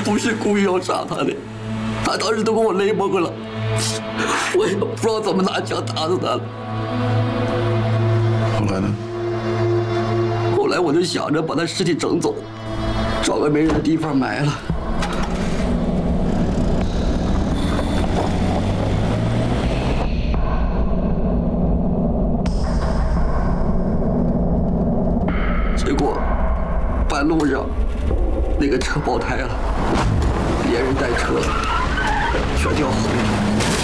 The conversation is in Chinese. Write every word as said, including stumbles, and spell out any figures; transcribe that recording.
不是故意要杀他的，他当时都给我勒懵了，我也不知道怎么拿枪打死他了。 后来呢？ 后来我就想着把他尸体整走，找个没人的地方埋了。结果半路上那个车爆胎了，连人带车全掉河里了。